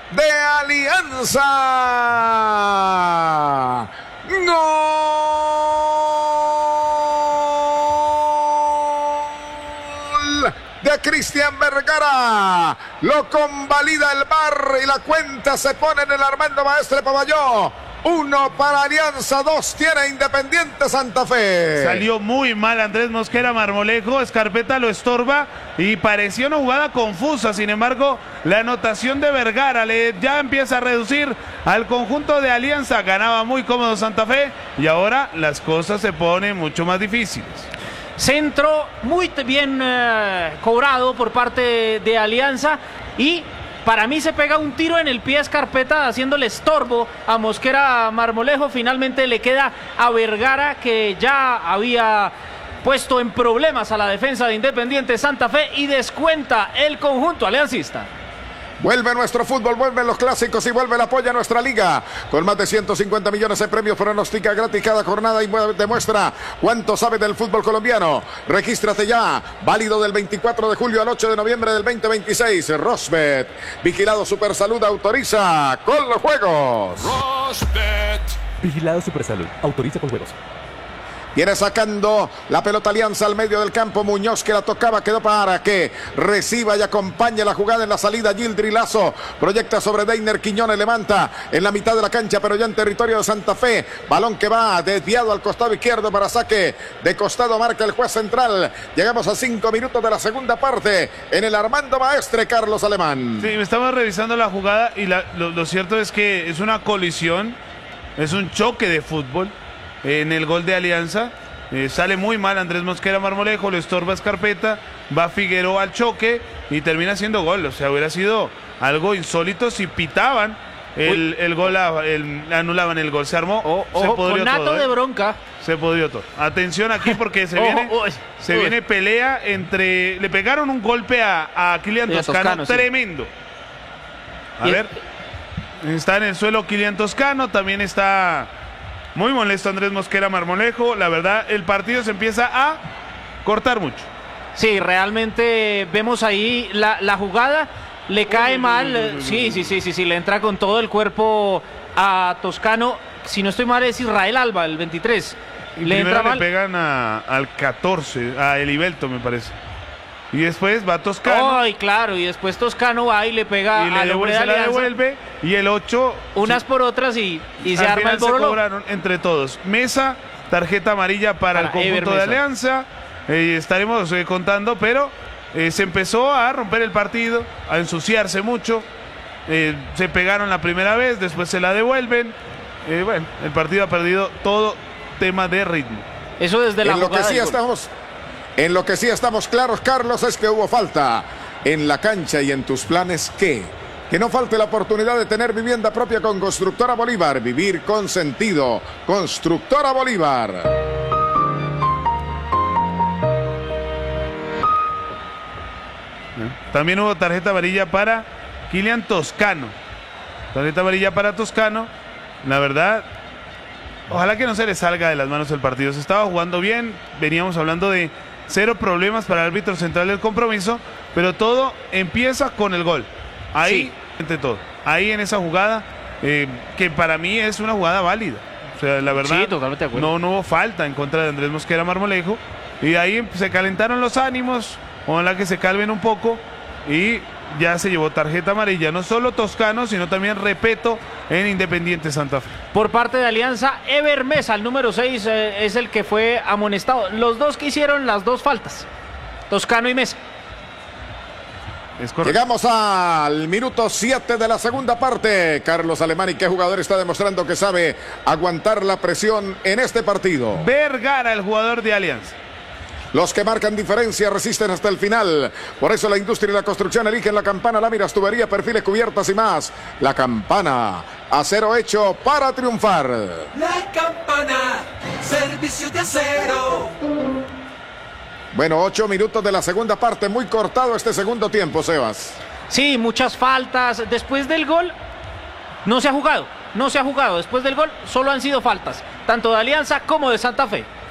de Alianza. Gol de Cristian Vergara. Lo convalida el VAR y la cuenta se pone en el Armando Maestre Pavalló. 1 para Alianza, 2 tiene Independiente Santa Fe. Salió muy mal Andrés Mosquera Marmolejo, Scarpetta lo estorba y parecía una jugada confusa. Sin embargo, la anotación de Vergara ya empieza a reducir al conjunto de Alianza. Ganaba muy cómodo Santa Fe y ahora las cosas se ponen mucho más difíciles. Centro muy bien cobrado por parte de Alianza y para mí se pega un tiro en el pie a Scarpetta haciéndole estorbo a Mosquera Marmolejo. Finalmente le queda a Vergara, que ya había puesto en problemas a la defensa de Independiente Santa Fe, y descuenta el conjunto aliancista. Vuelve nuestro fútbol, vuelven los clásicos y vuelve el apoyo a nuestra liga. Con más de 150 millones de premios, pronostica gratis cada jornada y demuestra cuánto sabe del fútbol colombiano. Regístrate ya, válido del 24 de julio al 8 de noviembre del 2026. Rosbet, vigilado Supersalud, autoriza con los juegos. Rosbet, vigilado Supersalud, autoriza con juegos. Viene sacando la pelota Alianza al medio del campo. Muñoz, que la tocaba, quedó para que reciba y acompañe la jugada en la salida. Gildri Lazo proyecta sobre Deiner Quiñones, levanta en la mitad de la cancha, pero ya en territorio de Santa Fe. Balón que va desviado al costado izquierdo para saque de costado, marca el juez central. Llegamos a 5 minutos de la segunda parte en el Armando Maestre, Carlos Alemán. Sí, estamos revisando la jugada y lo cierto es que es una colisión, es un choque de fútbol. En el gol de Alianza sale muy mal Andrés Mosquera Marmolejo, lo estorba Scarpetta, va Figueroa al choque y termina haciendo gol. O sea, hubiera sido algo insólito si pitaban el gol, anulaban el gol. Se armó, se podrió con nato todo, de bronca. Se podrió todo. Atención aquí porque se viene pelea entre... Le pegaron un golpe a Kylian Toscano, tremendo. Sí. A ver, está en el suelo Kylian Toscano, también está... Muy molesto Andrés Mosquera Marmolejo. La verdad, el partido se empieza a cortar mucho. Sí, realmente vemos ahí la jugada. Le cae mal. Sí, le entra con todo el cuerpo a Toscano. Si no estoy mal, es Israel Alba, el 23. Le pegan al 14, a Elivelto, me parece. Y después va Toscano. Ay, claro, y después Toscano va y le pega y le devuelve, y el 8... Unas por otras y se arma el borolo. Se cobraron entre todos. Mesa, tarjeta amarilla para el conjunto de Alianza. Estaremos contando, pero se empezó a romper el partido, a ensuciarse mucho. Se pegaron la primera vez, después se la devuelven. Bueno, el partido ha perdido todo tema de ritmo. Eso desde la jugada. En lo que sí estamos claros, Carlos, es que hubo falta en la cancha. Y en tus planes, ¿qué? Que no falte la oportunidad de tener vivienda propia con Constructora Bolívar. Vivir con sentido. Constructora Bolívar. También hubo tarjeta amarilla para Kylian Toscano. Tarjeta amarilla para Toscano. La verdad, ojalá que no se le salga de las manos el partido. Se estaba jugando bien. Veníamos hablando de 0 problemas para el árbitro central del compromiso, pero todo empieza con el gol. Ahí, entre todo. Ahí en esa jugada, que para mí es una jugada válida. O sea, la verdad, sí, totalmente de acuerdo. No hubo falta en contra de Andrés Mosquera Marmolejo. Y ahí se calentaron los ánimos, ojalá que se calmen un poco. Y ya se llevó tarjeta amarilla, no solo Toscano, sino también Repeto en Independiente Santa Fe. Por parte de Alianza, Ever Mesa, el número 6, es el que fue amonestado. Los dos que hicieron las dos faltas, Toscano y Mesa. Llegamos al minuto 7 de la segunda parte. Carlos Alemán, ¿y qué jugador está demostrando que sabe aguantar la presión en este partido? Vergara, el jugador de Alianza. Los que marcan diferencia resisten hasta el final. Por eso la industria y la construcción eligen La Campana, láminas, tubería, perfiles, cubiertas y más. La Campana, acero hecho para triunfar. La Campana, servicio de acero. Bueno, 8 minutos de la segunda parte. Muy cortado este segundo tiempo, Sebas. Sí, muchas faltas. Después del gol no se ha jugado. Después del gol solo han sido faltas, tanto de Alianza como de Santa Fe.